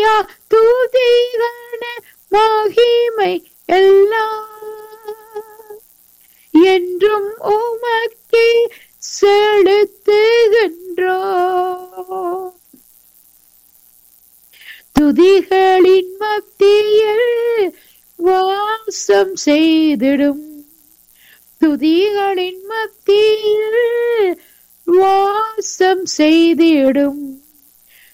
அல்லேலூயா துதிகன மகிமை எல்லாம் என்றும் உமக்கே செலுத்துகின்றோம். துதிகளின் மத்தியில் வாசம் செய்திடும், துதிகளின் மத்தியில் வாசம் செய்திடும்